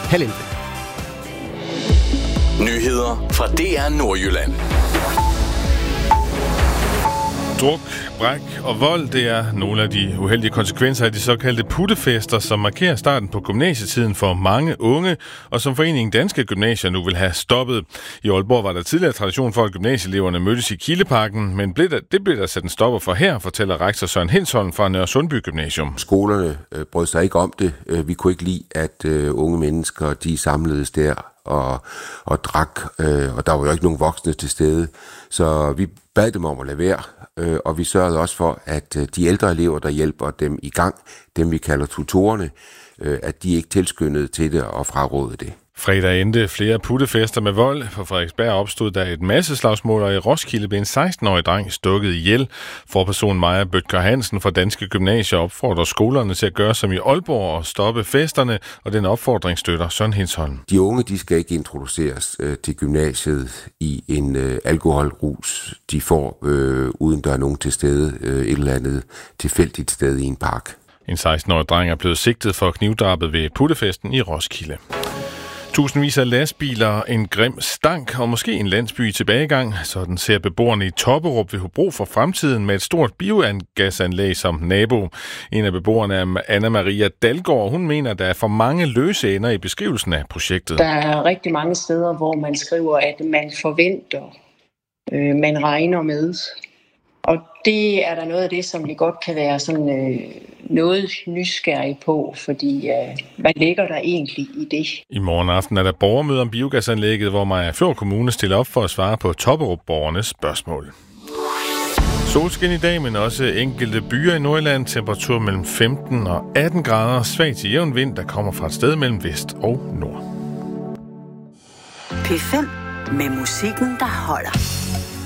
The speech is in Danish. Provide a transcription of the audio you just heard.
11:30. Nyheder fra DR Nordjylland. Druk, bræk og vold, det er nogle af de uheldige konsekvenser af de såkaldte puttefester, som markerer starten på gymnasietiden for mange unge, og som Foreningen Danske Gymnasier nu vil have stoppet. I Aalborg var der tidligere tradition for, at gymnasieeleverne mødtes i Kildeparken, men det blev der sat en stopper for her, fortæller rektor Søren Hindsholm fra Nørresundby Gymnasium. Skolerne brød sig ikke om det. Vi kunne ikke lide, at unge mennesker de samledes der og drak, og der var jo ikke nogen voksne til stede. Så vi bad dem om at lade være, og vi sørgede også for, at de ældre elever, der hjælper dem i gang, dem vi kalder tutorerne, at de ikke tilskyndede til det og frarådede det. Fredag endte flere puttefester med vold. På Frederiksberg opstod der et masseslagsmål, og i Roskilde blev en 16-årig dreng stukket ihjel. Forperson Maja Bøtger Hansen fra Danske Gymnasier opfordrer skolerne til at gøre som i Aalborg og stoppe festerne, og den opfordring støtter Søren Hindsholm. De unge, de skal ikke introduceres til gymnasiet i en alkoholrus. De får, uden der er nogen til stede, et eller andet tilfældigt sted i en park. En 16-årig dreng er blevet sigtet for knivdrabet ved puttefesten i Roskilde. Tusindvis af lastbiler, en grim stank og måske en landsby i tilbagegang. Sådan ser beboerne i Topperup ved Hobro for fremtiden med et stort biogasanlæg som nabo. En af beboerne er Anna-Maria Dalgaard. Hun mener, at der er for mange løse ender i beskrivelsen af projektet. Der er rigtig mange steder, hvor man skriver, at man forventer, man regner med. Og det er der noget af det, som vi godt kan være sådan noget nysgerrig på, fordi hvad ligger der egentlig i det? I morgen aften er der borgermøde om biogasanlægget, hvor Mariagerfjord Kommune stiller op for at svare på Topperup-borgernes spørgsmål. Solskin i dag, men også enkelte byer i Nordjylland. Temperatur mellem 15 og 18 grader. Svag til jævn vind, der kommer fra et sted mellem vest og nord. P5 med musikken, der holder.